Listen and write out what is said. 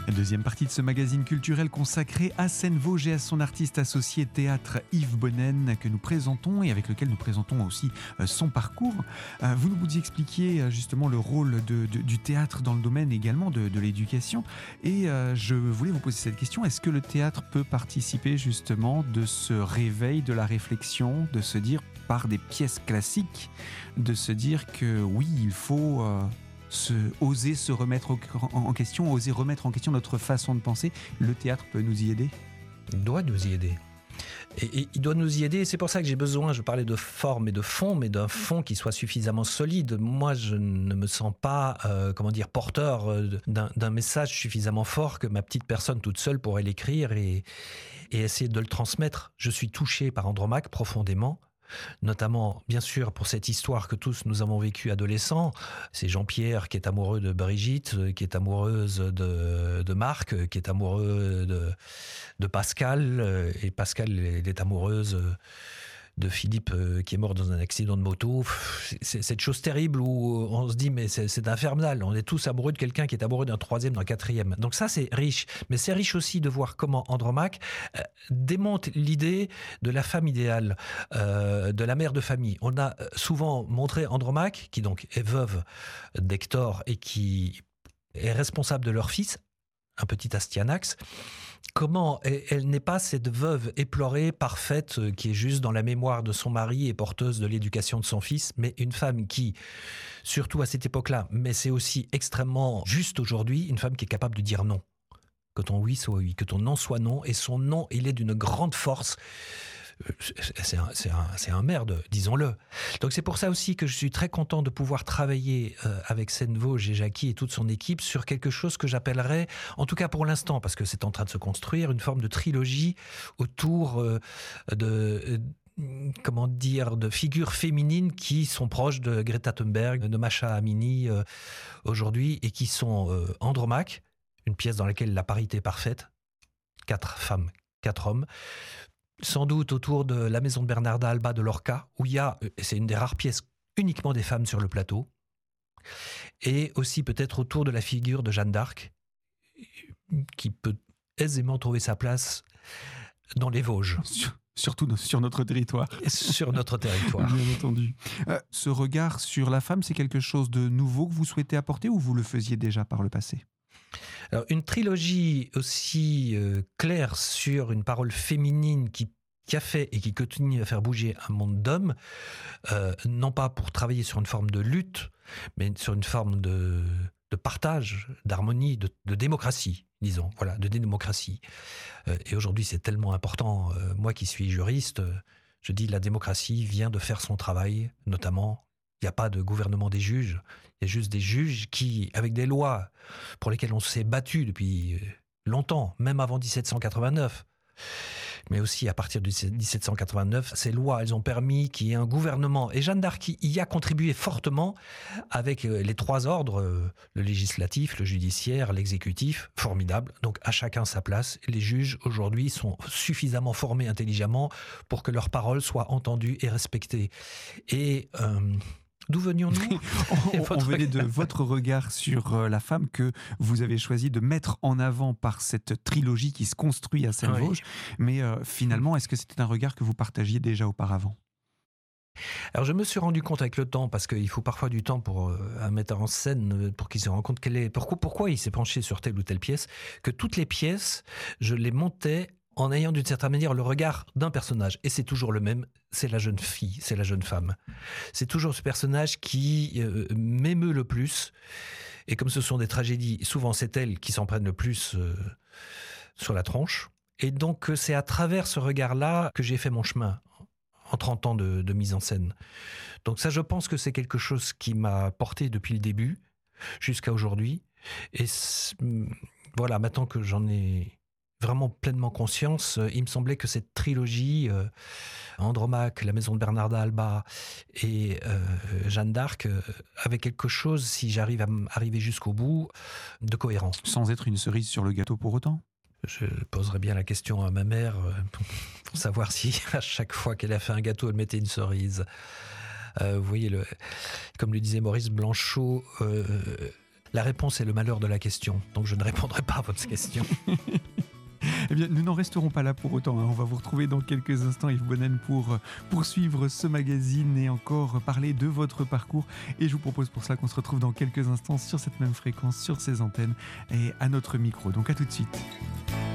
Deuxième partie de ce magazine culturel consacré à Seine-Vosges et à son artiste associé théâtre Yves Bonnen que nous présentons et avec lequel nous présentons aussi son parcours. Vous nous expliquiez justement le rôle du théâtre dans le domaine également de l'éducation et je voulais vous poser cette question. Est-ce que le théâtre peut participer justement de ce réveil de la réflexion, de se dire par des pièces classiques, de se dire que oui, il faut... oser se remettre en question, oser remettre en question notre façon de penser. Le théâtre peut nous y aider ? Il doit nous y aider. Et il doit nous y aider, et c'est pour ça que j'ai besoin, je parlais de forme et de fond, mais d'un fond qui soit suffisamment solide. Moi, je ne me sens pas, porteur d'un message suffisamment fort que ma petite personne toute seule pourrait l'écrire et essayer de le transmettre. Je suis touché par Andromaque profondément, notamment, bien sûr, pour cette histoire que tous nous avons vécue adolescents. C'est Jean-Pierre qui est amoureux de Brigitte, qui est amoureuse de Marc, qui est amoureux de Pascal, et Pascal elle est amoureuse de Philippe qui est mort dans un accident de moto. C'est cette chose terrible où on se dit mais c'est infernal, on est tous amoureux de quelqu'un qui est amoureux d'un troisième, d'un quatrième. Donc ça c'est riche, mais c'est riche aussi de voir comment Andromaque démonte l'idée de la femme idéale, de la mère de famille. On a souvent montré Andromaque, qui donc est veuve d'Hector et qui est responsable de leur fils, un petit Astyanax. Comment elle n'est pas cette veuve éplorée, parfaite, qui est juste dans la mémoire de son mari et porteuse de l'éducation de son fils, mais une femme qui, surtout à cette époque-là, mais c'est aussi extrêmement juste aujourd'hui, une femme qui est capable de dire non. Que ton oui soit oui, que ton non soit non, et son non, il est d'une grande force. C'est un merde, disons-le. Donc c'est pour ça aussi que je suis très content de pouvoir travailler avec Seine-Vosges et Jackie et toute son équipe sur quelque chose que j'appellerais, en tout cas pour l'instant, parce que c'est en train de se construire, une forme de trilogie autour de figures féminines qui sont proches de Greta Thunberg, de Masha Amini aujourd'hui, et qui sont Andromaque, une pièce dans laquelle la parité est parfaite, 4 femmes, 4 hommes, sans doute autour de la maison de Bernarda Alba de Lorca, où il y a, c'est une des rares pièces, uniquement des femmes sur le plateau, et aussi peut-être autour de la figure de Jeanne d'Arc, qui peut aisément trouver sa place dans les Vosges. Surtout sur notre territoire. Sur notre territoire. Bien entendu. Ce regard sur la femme, c'est quelque chose de nouveau que vous souhaitez apporter ou vous le faisiez déjà par le passé ? Alors, une trilogie aussi claire sur une parole féminine qui a fait et qui continue à faire bouger un monde d'hommes, non pas pour travailler sur une forme de lutte, mais sur une forme de partage, d'harmonie, de démocratie, disons, voilà, de démocratie. Et aujourd'hui, c'est tellement important. Moi qui suis juriste, je dis la démocratie vient de faire son travail, notamment. Il n'y a pas de gouvernement des juges, il y a juste des juges qui, avec des lois pour lesquelles on s'est battu depuis longtemps, même avant 1789, mais aussi à partir de 1789, ces lois, elles ont permis qu'il y ait un gouvernement. Et Jeanne d'Arc y a contribué fortement avec les 3 ordres, le législatif, le judiciaire, l'exécutif, formidable. Donc à chacun sa place. Les juges, aujourd'hui, sont suffisamment formés intelligemment pour que leurs paroles soient entendues et respectées. Et... d'où venions-nous ? On venait de votre regard sur la femme que vous avez choisi de mettre en avant par cette trilogie qui se construit à Seine-Vosges. Oui. Mais finalement, est-ce que c'était un regard que vous partagiez déjà auparavant ? Alors je me suis rendu compte avec le temps, parce qu'il faut parfois du temps pour un metteur en scène, pour qu'il se rende compte pourquoi il s'est penché sur telle ou telle pièce, que toutes les pièces, je les montais en ayant d'une certaine manière le regard d'un personnage. Et c'est toujours le même, c'est la jeune fille, c'est la jeune femme. C'est toujours ce personnage qui m'émeut le plus. Et comme ce sont des tragédies, souvent c'est elle qui s'en prennent le plus sur la tronche. Et donc c'est à travers ce regard-là que j'ai fait mon chemin en 30 ans de mise en scène. Donc ça, je pense que c'est quelque chose qui m'a porté depuis le début jusqu'à aujourd'hui. Et voilà, maintenant que j'en ai vraiment pleinement conscience, il me semblait que cette trilogie, Andromaque, la maison de Bernarda Alba et Jeanne d'Arc, avait quelque chose, si j'arrive à arriver jusqu'au bout, de cohérent. Sans être une cerise sur le gâteau pour autant ? Je poserais bien la question à ma mère pour savoir si à chaque fois qu'elle a fait un gâteau, elle mettait une cerise. Vous voyez, comme le disait Maurice Blanchot, La réponse est le malheur de la question, donc je ne répondrai pas à votre question. Eh bien, nous n'en resterons pas là pour autant. On va vous retrouver dans quelques instants, Yves Bonnen, pour poursuivre ce magazine et encore parler de votre parcours. Et je vous propose pour cela qu'on se retrouve dans quelques instants sur cette même fréquence, sur ces antennes et à notre micro. Donc à tout de suite.